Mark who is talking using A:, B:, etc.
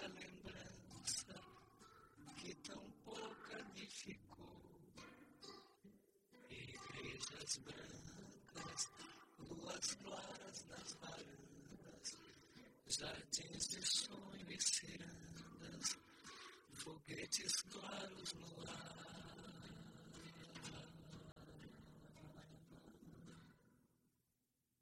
A: essa lembrança que tão pouco edificou. Igrejas brancas, luas claras nas varandas, jardins de sonho e cirandas, foguetes claros no